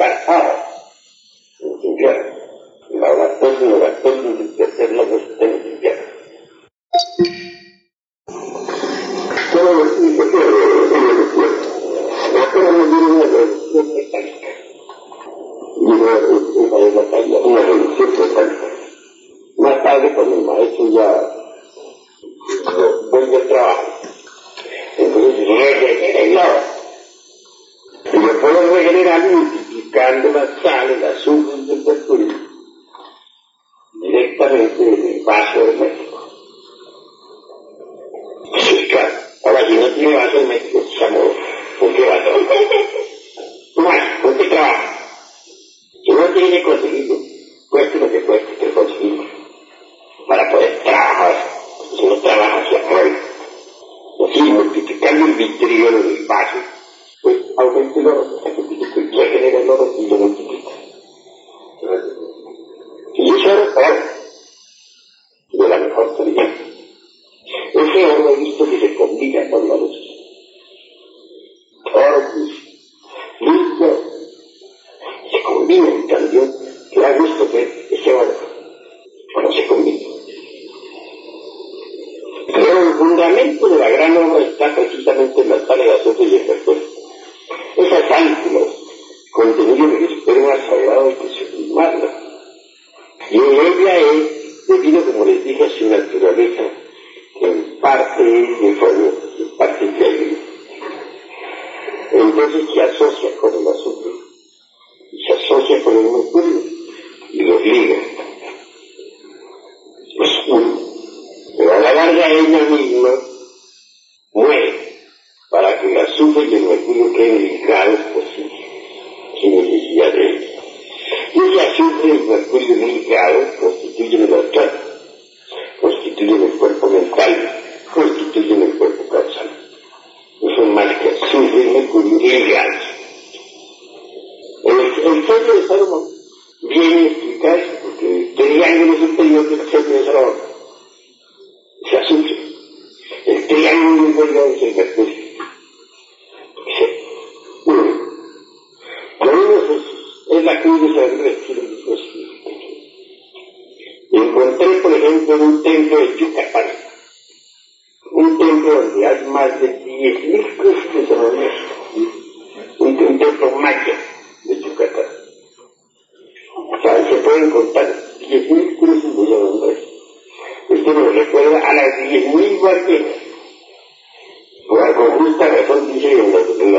pasaba en el infierno. La oratorio del tercer logro está en el infierno. Todo lo que dice que ahora nos viene una reducción mecánica. Y una reducción mecánica. Más tarde, cuando el maestro ya vuelve al trabajo, entonces regenerado. Y lo puedo regenerar multiplicando la sal, el azúcar y el mercurio directamente en el vaso hermético. Sí, claro. Ahora, si no tiene vaso hermético, se llamó. ¿Por qué vaso? No hay, ¿por qué trabaja? Si no tiene que conseguirlo, cueste lo que cueste, que conseguirlo. Para poder trabajar. Si no trabaja, se muere. Así, multiplicando el vitriol en el vaso, pues aumenta el oro, regenera el oro y lo multiplica. Y ese oro de la mejor calidad. Ese oro he visto que se combina con la luz. Oro limpio, se combina en cambio, que ha visto que ese oro no se combina. Pero el fundamento de la gran obra está precisamente en la sal, el azúcar y el mercurio. Esa sal, contenido en el esperma sagrado, hay que sublimarla. Y ella es, debido, como les dije, a su naturaleza, en parte de fuego, en parte de aire. Entonces se asocia con el azúcar, y se asocia con el mercurio, y los liga. Es uno. Pero a la larga ella misma muere para que el azúcar y el mercurio queden ligados por sí, sin necesidad de ellos. Y ese azúcar y el mercurio ligados constituyen el altar, constituyen el cuerpo mental, constituyen el cuerpo causal. No son más que azúcar y mercurio ligados. El sello de Salomón viene a explicar eso, porque el triángulo superior del sello de Salomón es azúcar. El triángulo inferior es el mercurio. Lo mismo es la cruz de San Andrés, que lo significa. Encontré, por ejemplo, en un templo de Yucatán, un templo donde hay más de 10.000 cruces de San Andrés, un templo maya de Yucatán. O sea, se pueden contar 10.000 cruces de San Andrés. Esto nos recuerda a las 10.000 ballenas. Con justa razón dice en la